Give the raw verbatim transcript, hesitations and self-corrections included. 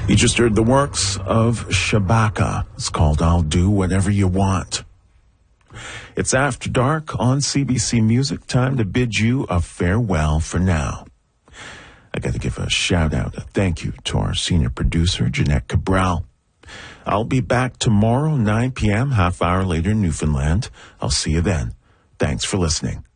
You just heard the works of Shabaka. It's called I'll Do Whatever You Want. It's After Dark on C B C Music. Time to bid you a farewell for now. I got to give a shout out, a thank you to our senior producer, Jeanette Cabral. I'll be back tomorrow, nine p.m., half hour later in Newfoundland. I'll see you then. Thanks for listening.